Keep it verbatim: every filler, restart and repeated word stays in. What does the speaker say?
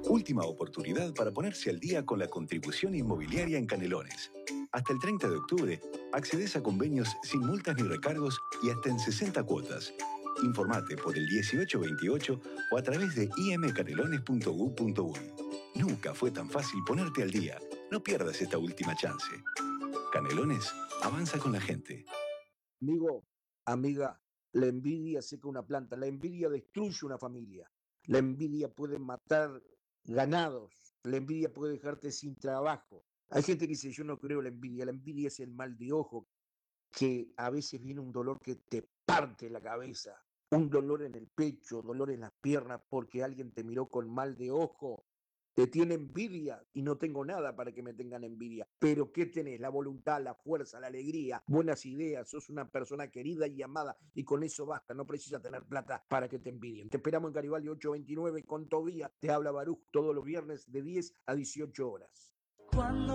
Última oportunidad para ponerse al día con la contribución inmobiliaria en Canelones. Hasta el treinta de octubre, accedes a convenios sin multas ni recargos y hasta en sesenta cuotas. Informate por el dieciocho veintiocho o a través de i m canelones punto gov punto uy. Nunca fue tan fácil ponerte al día. No pierdas esta última chance. Canelones, avanza con la gente. Amigo, amiga, la envidia seca una planta, la envidia destruye una familia, la envidia puede matar ganados, la envidia puede dejarte sin trabajo. Hay gente que dice, yo no creo en la envidia, la envidia es el mal de ojo, que a veces viene un dolor que te parte la cabeza, un dolor en el pecho, dolor en las piernas, porque alguien te miró con mal de ojo. Te tiene envidia y no tengo nada para que me tengan envidia. Pero ¿qué tenés? La voluntad, la fuerza, la alegría, buenas ideas, sos una persona querida y amada y con eso basta, no precisa tener plata para que te envidien. Te esperamos en Garibaldi ocho veintinueve con Tobía. Te habla Baruch todos los viernes de diez a dieciocho horas. Cuando